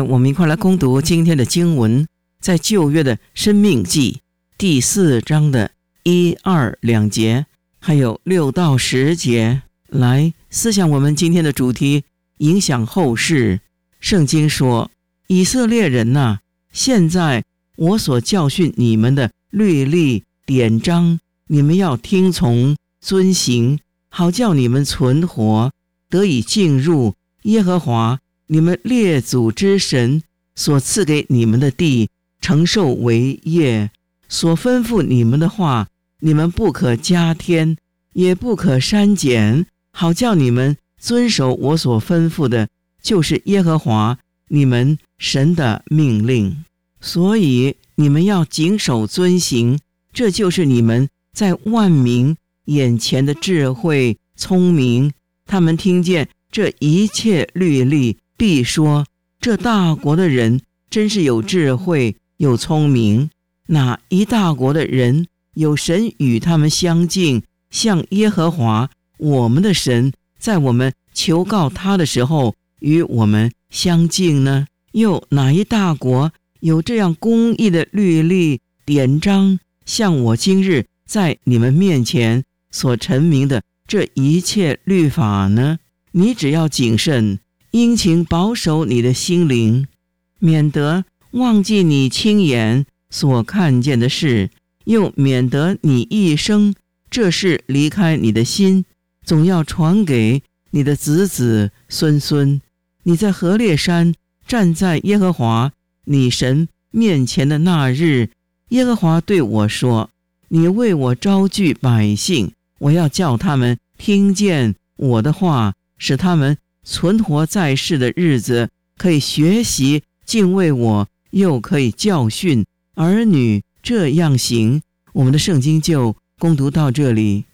来，我们一块来攻读今天的经文，在旧约的申命记第4章的1、2、2节，还有6到10节，来思想我们今天的主题，影响后世。圣经说，以色列人啊，现在我所教训你们的律例典章，你们要听从遵行，好叫你们存活，得以进入耶和华你们列祖之神所赐给你们的地，承受为业。所吩咐你们的话，你们不可加添，也不可删减，好叫你们遵守我所吩咐的，就是耶和华你们神的命令。所以你们要谨守遵行，这就是你们在万民眼前的智慧聪明。他们听见这一切律例，必说，这大国的人真是有智慧有聪明。哪一大国的人有神与他们相近，像耶和华我们的神在我们求告他的时候与我们相近呢？又哪一大国有这样公义的律例典章，像我今日在你们面前所陈明的这一切律法呢？你只要谨慎，殷勤保守你的心灵，免得忘记你亲眼所看见的事，又免得你一生这事离开你的心，总要传给你的子子孙孙。你在何烈山站在耶和华你神面前的那日，耶和华对我说，你为我招聚百姓，我要叫他们听见我的话，使他们存活在世的日子，可以学习敬畏我，又可以教训儿女这样行。我们的圣经就攻读到这里。